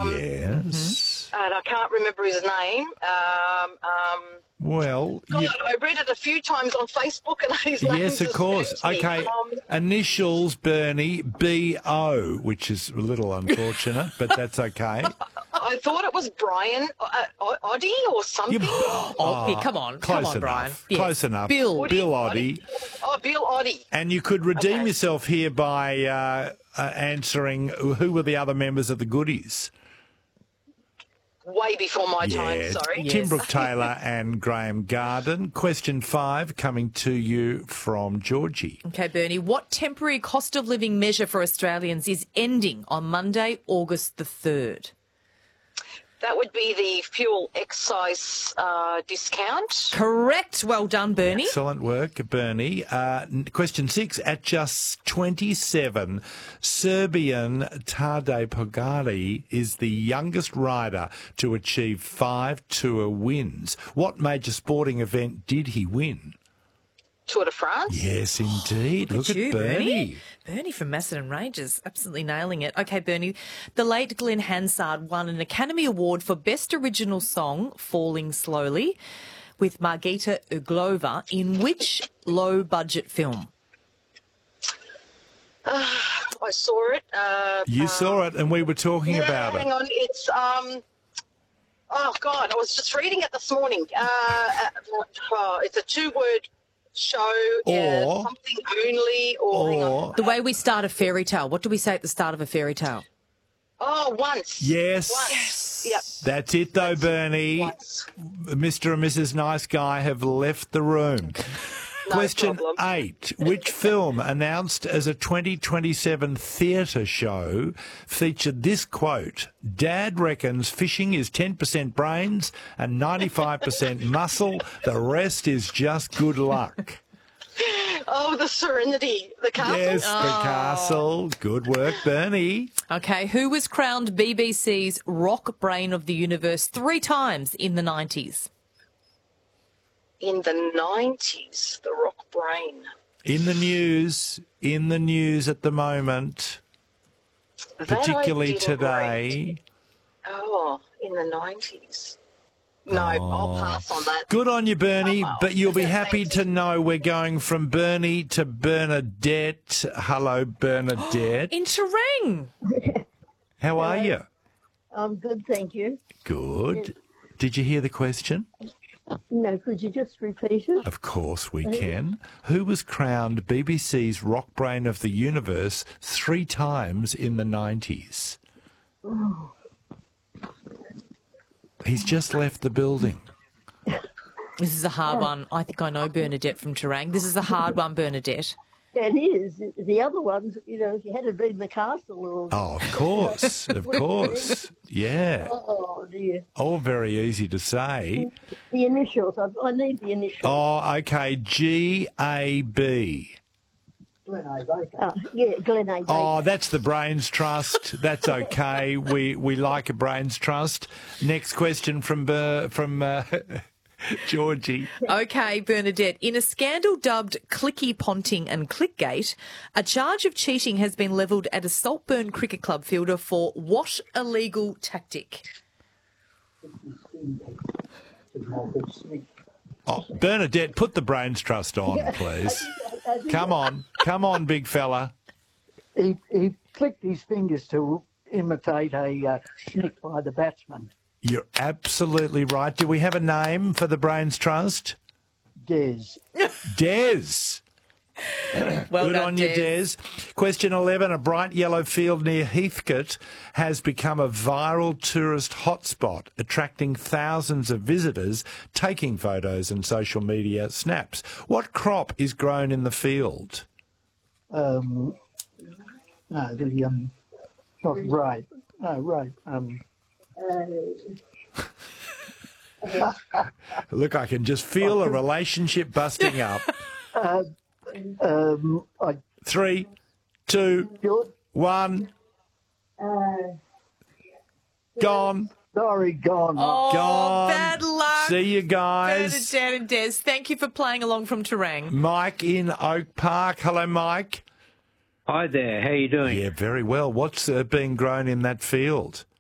Yes. And I can't remember his name. Well, God, I read it a few times on Facebook, and his name yes, of course. escapes me. Okay, initials, Bernie, B.O., which is a little unfortunate, but that's okay. I thought it was Brian Oddie or something. Come on, Close enough. Brian. Yes. Close enough. Bill Oddie. Oh, Bill Oddie. And you could redeem yourself here by answering who were the other members of the Goodies. Way before my time, sorry. Tim Brooke Taylor and Graham Garden. Question 5 coming to you from Georgie. Okay, Bernie, what temporary cost of living measure for Australians is ending on Monday, August the 3rd? That would be the fuel excise discount. Correct. Well done, Bernie. Excellent work, Bernie. Question 6. At just 27, Serbian Tadej Pogacar is the youngest rider to achieve 5 Tour wins. What major sporting event did he win? Tour de France? Yes, indeed. Look at Bernie. Bernie from Macedon Ranges, absolutely nailing it. Okay, Bernie, the late Glenn Hansard won an Academy Award for Best Original Song, Falling Slowly, with Margita Uglova, in which low-budget film? I saw it. You saw it, and we were talking about it. Hang on, it's oh God, I was just reading it this morning. It's a 2-word show, something only, or The way we start a fairy tale. What do we say at the start of a fairy tale? Once. Yes. Once. Yep. That's it, though, Bernie. Once. Mr. and Mrs. Nice Guy have left the room. Question 8. Which film, announced as a 2027 theatre show, featured this quote: "Dad reckons fishing is 10% brains and 95% muscle. The rest is just good luck." Oh, the Serenity, the castle. Yes, the castle. Good work, Bernie. Okay, who was crowned BBC's Rock Brain of the Universe 3 times in the 90s? In the 90s, the Rock Brain. In the news at the moment, particularly today. Oh, in the 90s. No, I'll pass on that. Good on you, Bernie, but you'll be happy to know we're going from Bernie to Bernadette. Hello, Bernadette. In Terang. How are you? I'm good, thank you. Good. Did you hear the question? No, could you just repeat it? Of course we can. Who was crowned BBC's Rock Brain of the Universe 3 times in the 90s? Oh. He's just left the building. This is a hard one. I think I know Bernadette from Terang. This is a hard one, Bernadette. It is. The other ones, if you had been the castle or... Oh, of course, of course. Yeah. Oh, dear. All very easy to say. The initials. I need the initials. Oh, okay. G-A-B. Glen A. Oh, that's the Brains Trust. That's okay. We like a Brains Trust. Next question from Georgie. Okay, Bernadette. In a scandal dubbed Clicky Ponting and Clickgate, a charge of cheating has been levelled at a Saltburn Cricket Club fielder for what illegal tactic? Oh, Bernadette, put the Brains Trust on, please. Come on, big fella. He clicked his fingers to imitate a snick by the batsman. You're absolutely right. Do we have a name for the Brains Trust? Des. Des. Well Good done, on you, Des. Question 11. A bright yellow field near Heathcote has become a viral tourist hotspot, attracting thousands of visitors, taking photos and social media snaps. What crop is grown in the field? Not right. No, right. Look, I can just feel a relationship busting up. 3, 2, 1. Gone. Sorry, gone. Oh, Gone. bad luck. See you guys. Bernadette and Des, thank you for playing along from Terang. Mike in Oak Park. Hello, Mike. Hi there. How you doing? Yeah, very well. What's being grown in that field?